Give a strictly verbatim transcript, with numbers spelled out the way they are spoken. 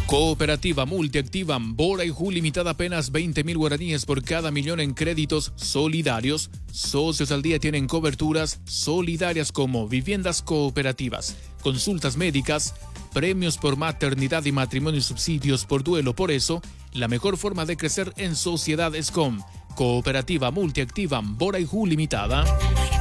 Cooperativa Multiactiva Bora y Ju Limitada, apenas veinte mil guaraníes por cada millón en créditos solidarios. Socios al día tienen coberturas solidarias como viviendas cooperativas, consultas médicas, premios por maternidad y matrimonio y subsidios por duelo. Por eso, la mejor forma de crecer en sociedad es con Cooperativa Multiactiva Bora y Ju Limitada.